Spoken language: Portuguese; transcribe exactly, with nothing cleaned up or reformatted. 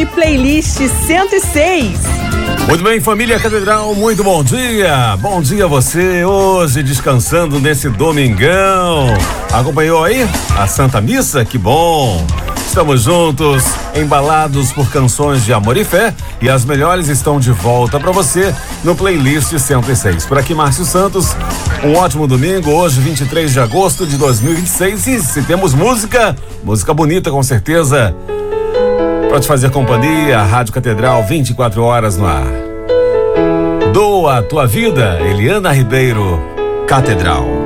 F M Playlist cento e seis. Muito bem, família Catedral, muito bom dia. Bom dia a você, hoje descansando nesse domingão. Acompanhou aí a Santa Missa? Que bom. Estamos juntos, embalados por canções de amor e fé, e as melhores estão de volta para você no Playlist cento e seis. Por aqui, Márcio Santos, um ótimo domingo, hoje vinte e três de agosto de dois mil e vinte e seis, e se temos música, música bonita com certeza, para te fazer companhia, a Rádio Catedral, vinte e quatro horas no ar. Doa a tua vida, Eliana Ribeiro, Catedral.